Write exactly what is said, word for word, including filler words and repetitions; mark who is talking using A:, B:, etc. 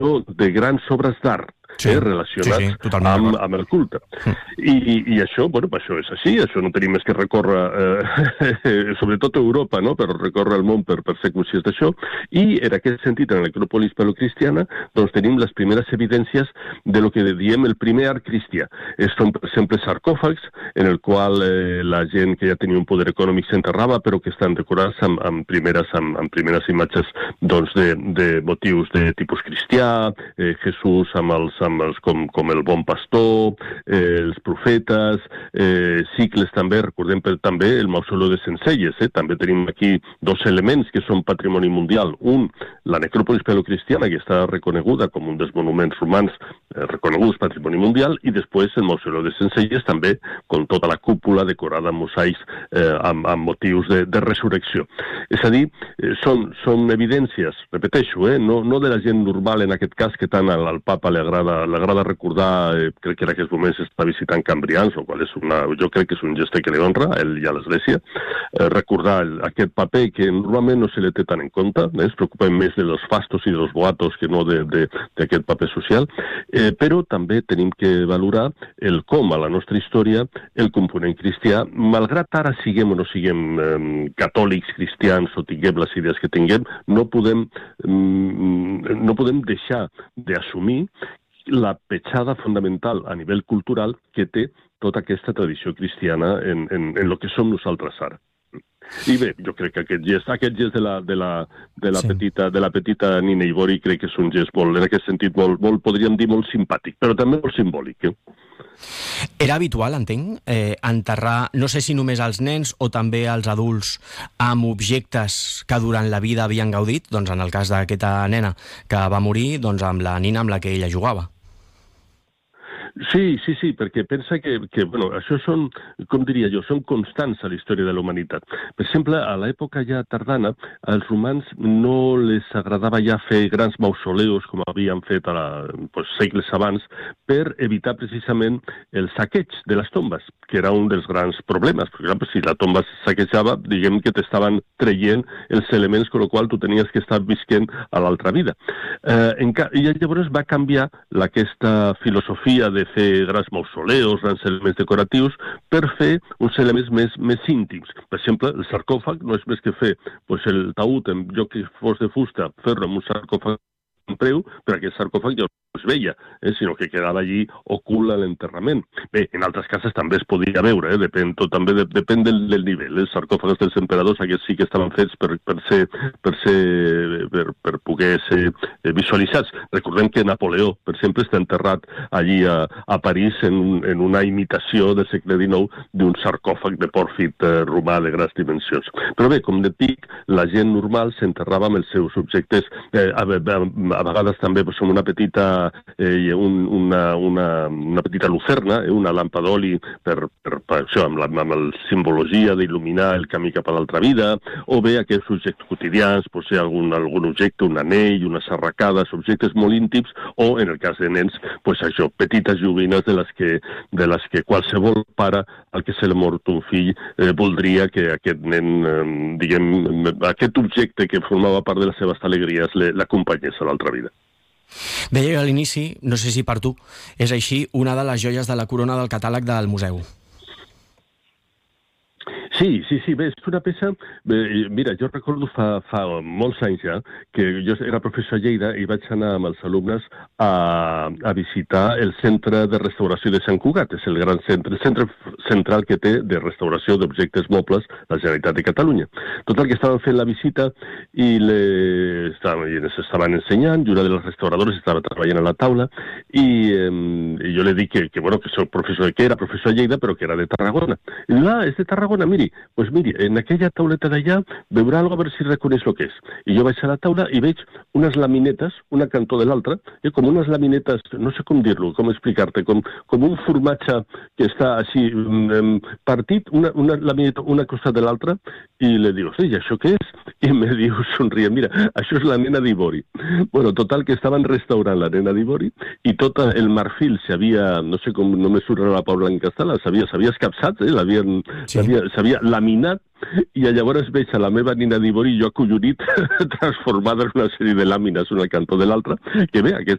A: de grans obres d'art,
B: Sí,
A: eh, relacionats
B: sí, sí,
A: amb, amb el culte. Mm. I, I això, bueno, això és així, això no tenim més que recórrer, eh, sobretot a Europa, no?, però recórrer el món per, per ser conscients d'això, i en aquest sentit, en la necròpolis paleocristiana, doncs tenim les primeres evidències de lo que diem el primer art cristià. Són, per exemple, sarcòfags, en el qual eh, la gent que ja tenia un poder econòmic s'enterrava, però que estan decorats amb, amb, primeres, amb, amb primeres imatges doncs, de, de motius de tipus cristià, eh, Jesús amb els amb els, com, com el bon pastor, eh, els profetes, eh, cicles també, recordem per, també el mausoleu de Sencelles, eh? També tenim aquí dos elements que són patrimoni mundial. Un, la necròpolis paleocristiana, que està reconeguda com un dels monuments romans eh, reconeguts patrimoni mundial, i després el mausoleu de Sencelles també, con tota la cúpula decorada amb mosaics eh, amb, amb motius de, de resurrecció. És a dir, eh, són, són evidències, repeteixo, eh, no, no de la gent normal en aquest cas, que tant al, al papa li agrada l'agrada recordar, eh, crec que en aquests moments està visitant Cambrians, o qual és una, jo crec que és un gest que li honra a ell i a l'Església, eh, recordar el, aquest paper que normalment no se li té tant en compte, eh, es preocupen més de los fastos i dels boatos que no d'aquest paper social, eh, però també tenim que valorar el com a la nostra història el component cristià, malgrat ara siguem o no siguem eh, catòlics, cristians, o tinguem les idees que tinguem, no podem, mm, no podem deixar d'assumir la petjada fundamental a nivell cultural que té tota aquesta tradició cristiana en, en, en lo que som nosaltres ara. I bé, jo crec que aquest gest, aquest gest de la, de la, de la, sí. petita, de la petita Nina Ivori crec que és un gest molt, en aquest sentit, molt, molt, podríem dir molt simpàtic, però també molt simbòlic. Eh?
B: Era habitual, entenc, eh, enterrar, no sé si només als nens o també als adults, amb objectes que durant la vida havien gaudit, doncs en el cas d'aquesta nena que va morir, doncs amb la nina amb la que ella jugava.
A: Sí, sí, sí, perquè pensa que, que bueno, això són, com diria jo, són constants a la història de la humanitat. Per exemple, a l'època ja tardana, als romans no les agradava ja fer grans mausoleus com havien fet a la, pues, segles abans, per evitar precisament el saqueig de les tombes, que era un dels grans problemes. Per exemple, si la tomba es saquejava, diguem que t'estaven traient els elements, con el qual tu tenies que estar visquent a l'altra vida. Eh, en, I llavors va canviar aquesta filosofia de fer grans mausoleus, grans elements decoratius, per fer uns elements més, més íntims. Per exemple, el sarcòfag no és més que fer pues, el taüt, en lloc que fos de fusta, fer-lo amb un sarcòfag en preu, però aquest sarcòfag ja no es veia, eh, sinó que quedava allí ocult a l'enterrament. Bé, en altres cases també es podia veure, eh, depèn, tot, també de, depèn del, del nivell. Els sarcòfags dels emperadors, aquests sí que estaven fets per, per, ser, per, ser, per, per poder ser eh, visualitzats. Recordem que Napoleó, per exemple, està enterrat allí a, a París en, un, en una imitació del segle dinou d'un sarcòfag de pòrfid eh, romà de grans dimensions. Però bé, com et dic, la gent normal s'enterrava amb els seus objectes, eh, a, a, a vegades també pues, amb una petita Eh, un, una, una, una petita lucerna, eh, una làmpada d'oli per, per, per això, amb la, amb la simbologia d'il·luminar el camí cap a l'altra vida, o bé aquests objectes quotidians, pot ser algun, algun objecte, un anell, unes arracades, objectes molt íntims, o en el cas de nens, pues això, petites joguines de les que, de les que qualsevol pare al que se li mort un fill eh, voldria que aquest nen, eh, diguem, aquest objecte que formava part de les seves alegries l'acompanyés a l'altra vida.
B: Deia a l'inici, no sé si per tu, és així una de les joies de la corona del catàleg del museu.
A: Sí, sí, sí, bé, és una peça... Eh, mira, jo recordo fa, fa molts anys ja que jo era professor a Lleida i vaig anar amb els alumnes a, a visitar el Centre de Restauració de Sant Cugat. És el gran centre, el centre central que té de restauració d'objectes mobles la Generalitat de Catalunya. Total, que estaven fent la visita i les estaven, i les estaven ensenyant, i una de les restauradores estava treballant a la taula i, eh, i jo li dic que, que, bueno, que soc professor, que era professor a Lleida, però que era de Tarragona. I diu, ah, és de Tarragona, miri, pues miri, en aquella tauleta d'allà veurà algo a veure si reconeix el que és. I jo vaig a la taula i veig unes laminetes, una cantó de l'altra, eh, com unes laminetes, no sé com dir-lo, com explicar-te, com, com un formatge que està així um, partit, una, una lamineta una costat de l'altra, i li diu, sí, això què és? I me diu, somrient, mira, això és la nena d'Ivori. Bueno, total, que estaven restaurant la nena d'Ivori i tot el marfil s'havia, no sé com, no me surt la paraula en castellà, s'havia escapçat, eh, l'havien, sí. s'havia laminat, i llavors veig a la meva nina d'Ivori, jo acollonit, transformada en una sèrie de làmines una al cantó de l'altra, que bé, aquest,